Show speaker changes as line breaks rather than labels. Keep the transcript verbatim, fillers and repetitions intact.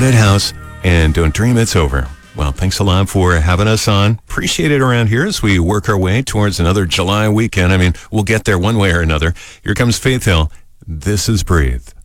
Haunted House and Don't Dream It's Over. Well, thanks a lot for having us on. Appreciate it around here as we work our way towards another July weekend. I mean, we'll get there one way or another. Here comes Faith Hill. This is Breathe.